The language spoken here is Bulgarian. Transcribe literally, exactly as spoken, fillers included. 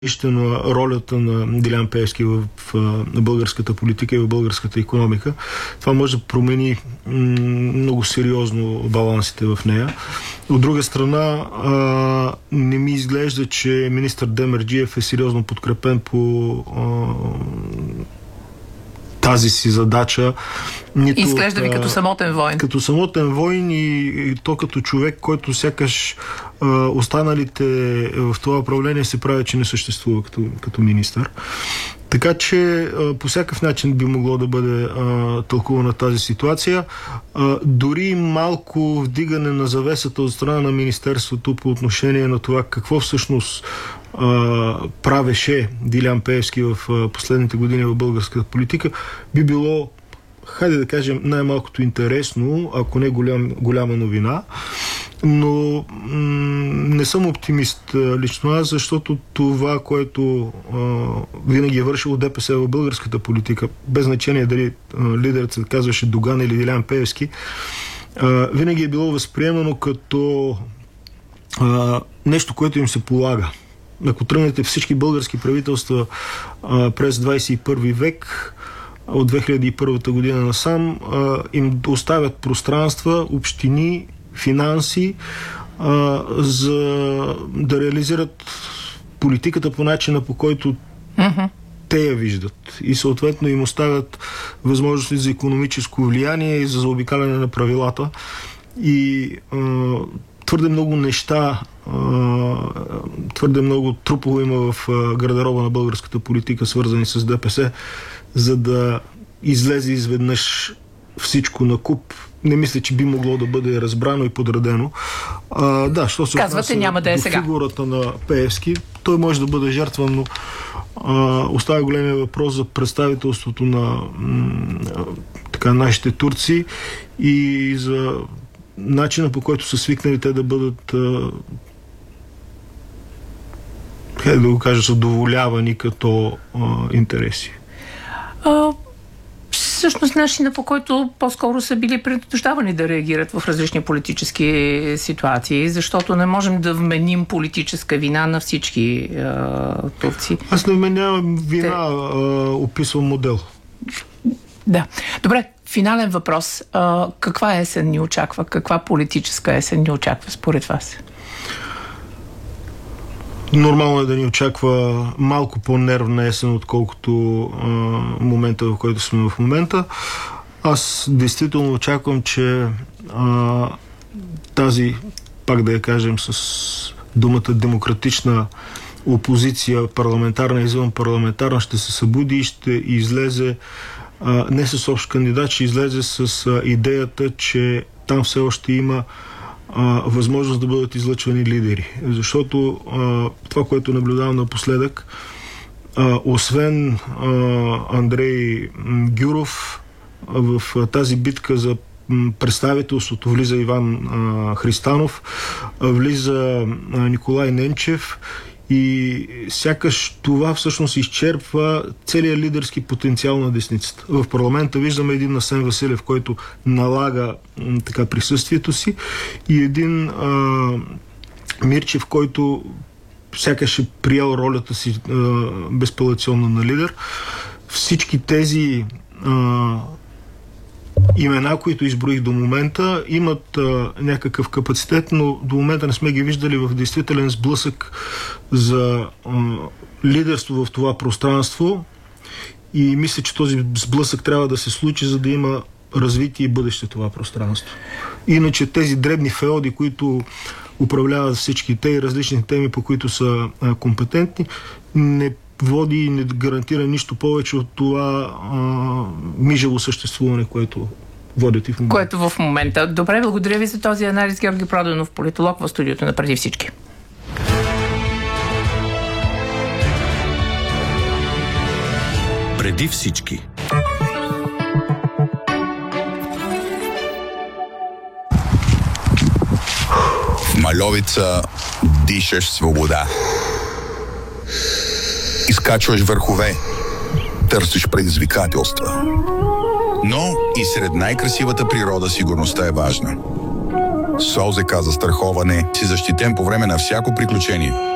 на ролята на Делян Пеевски в, в, в българската политика и в българската икономика. Това може да промени м- много сериозно балансите в нея. От друга страна, а, не ми изглежда, че министър Демерджиев е сериозно подкрепен по а, тази си задача. Нито изглежда ви като самотен войн. Като самотен войн и, и то като човек, който сякаш а, останалите в това управление се прави, че не съществува като, като министър. Така че а, по всякакъв начин би могло да бъде а, тълкувана тази ситуация. А, дори малко вдигане на завесата от страна на министерството по отношение на това какво всъщност а, правеше Делян Пеевски в а, последните години в българската политика, би било, хайде да кажем, най-малкото интересно, ако не голям, голяма новина. Но м- не съм оптимист лично аз, защото това, което а, винаги е вършило ДПС в българската политика, без значение дали а, лидерът се казваше Доган или Делян Пеевски, а, винаги е било възприемано като а, нещо, което им се полага. Ако тръгнете всички български правителства а, през двадесет и първи век, от две хиляди и първа година насам, а, им оставят пространства, общини, финанси, а, за да реализират политиката по начина, по който mm-hmm. те я виждат. И съответно им оставят възможности за икономическо влияние и за заобикаляне на правилата. И а, твърде много неща, а, твърде много трупове има в а, гардероба на българската политика, свързани с ДПС, за да излезе изведнъж всичко на куп. Не мисля, че би могло да бъде разбрано и подредено. А, да, що се казвате, няма да е сега. Фигурата на Пеевски, той може да бъде жертван, но а, оставя големия въпрос за представителството на м, така, нашите турци и за начина, по който са свикнали те да бъдат а, да го кажа, задоволявани като а, интереси. А, всъщност начина, по който по-скоро са били предупреждавани да реагират в различни политически ситуации, защото не можем да вменим политическа вина на всички а, турци. Аз не вменявам вина, Те... а, описвам модел. Да. Добре, финален въпрос. А, каква есен ни очаква? Каква политическа есен ни очаква според вас? Нормално е да ни очаква малко по-нервна есен, отколкото а, момента, в който сме в момента. Аз действително очаквам, че а, тази, пак да я кажем с думата демократична опозиция, парламентарна и извън парламентарна, ще се събуди и ще излезе а, не с общ кандидат, ще излезе с а, идеята, че там все още има Uh, възможност да бъдат излъчвани лидери. Защото uh, това, което наблюдавам напоследък, uh, освен uh, Андрей Гюров, uh, в uh, тази битка за um, представителството влиза Иван uh, Христанов, uh, влиза uh, Николай Ненчев и сякаш това всъщност изчерпва целият лидерски потенциал на десницата. В парламента виждаме един Асен Василев, който налага м, така присъствието си, и един а, Мирчев, който сякаш е приел ролята си а, безпалационна на лидер. Всички тези а, имена, които изброих до момента, имат а, някакъв капацитет, но до момента не сме ги виждали в действителен сблъсък за а, лидерство в това пространство, и мисля, че този сблъсък трябва да се случи, за да има развитие и бъдеще това пространство. Иначе тези дребни феоди, които управляват всички те и различни теми, по които са а, компетентни, не води и не гарантира нищо повече от това а, мижево съществуване, което водят и в момента. Което в момента. Добре, благодаря ви за този анализ. Георги Проданов, политолог, в студиото на Преди всички. Преди всички. В Мальовица дишаш свобода. Изкачваш върхове, търсиш предизвикателства. Но и сред най-красивата природа сигурността е важна. С ОЗК застраховане си защитен по време на всяко приключение.